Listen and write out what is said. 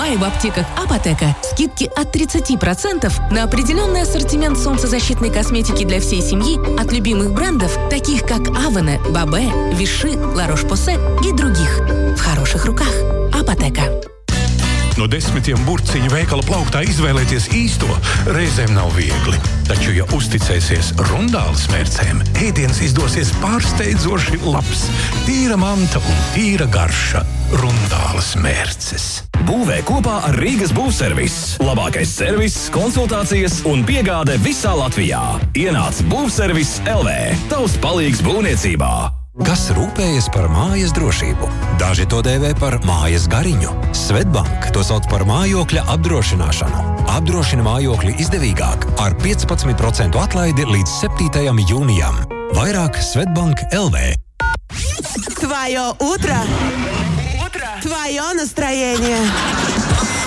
мае в аптеках Апотека скидки от 30% на определенный ассортимент солнцезащитной косметики для всей семьи от любимых брендов, таких как Avene, Бабе, Виши, La Roche-Posay и других. В хороших руках. Апотека. No 10 burciņu veikala plauktā izvēlēties īsto reizēm nav viegli. Taču, ja uzticēsies Rundāles mērcēm, ēdiens izdosies pārsteidzoši labs. Tīra manta un tīra garša. Rundāles mērces. Būvē kopā ar Rīgas būvservis. Labākais servis, konsultācijas un piegāde visā Latvijā. Ienāc Būvservis LV. Tavs palīgs būvniecībā. Kas rūpējas par mājas drošību? Daži to dēvē par mājas gariņu. Svetbank to sauc par mājokļa apdrošināšanu. Apdrošina mājokli izdevīgāk ar 15% atlaidi līdz 7. jūnijam. Vairāk Svetbank LV. Твое утро. Твое настроение.